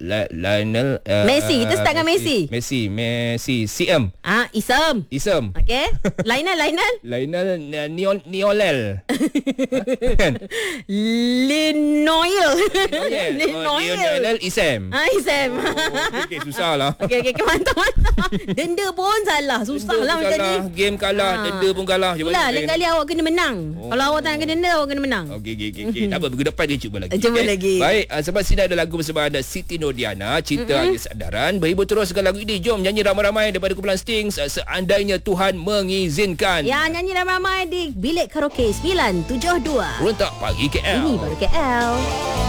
Lionel Messi. Kita start dengan Messi. Messi CM Isem. Okey. Lionel Niolel Linoil. Lionel Isem. Isem. Okay, susah lah. Okey, mantap. Denda pun salah. Susah lah macam ni. Game kalah, denda pun kalah. Itulah, lain kali awak kena menang. Kalau awak tak nak kena denda, awak kena menang. Okey. Tak apa, minggu depan dia cuba lagi. Lagi. Baik, sebab sini ada lagu bersama anda Siti Nordiana, Cinta Hanya Sadaran. Berhibur terus dengan lagu ini. Jom nyanyi ramai-ramai daripada kumpulan Stings, Seandainya Tuhan Mengizinkan. Ya, nyanyi ramai-ramai di Bilik Karaoke 972. Rentak Pagi KL. Ini baru KL.